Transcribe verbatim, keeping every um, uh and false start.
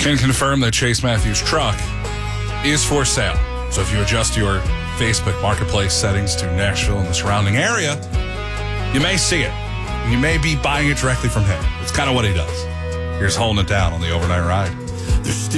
Can confirm that Chase Matthews' truck is for sale. So if you adjust your Facebook Marketplace settings to Nashville and the surrounding area, you may see it. You may be buying it directly from him. It's kind of what he does. Here's holding it down on the overnight ride.